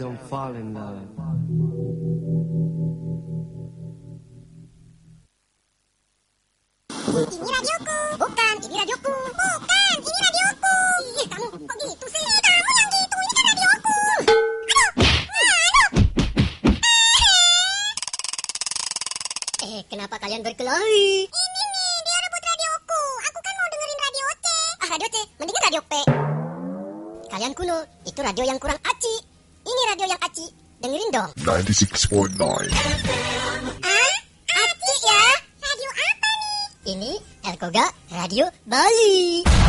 don't fall in love. Ini radioku. Bukan, ini radioku. Bukan, ini radioku. Ih, kamu kok gitu sih? Kamu yang gitu, ini kan radioku. Aduh. Kenapa kalian berkelahi? Ini nih, dia rebut radioku. Aku kan mau dengerin radio C. Radio C, mendingan radio P. Kalian kuno, itu radio yang kurang aci. Ini radio yang aci. Dengerin dong. 96.9. Aci ya? Radio apa nih? Ini Elkoga Radio Bali.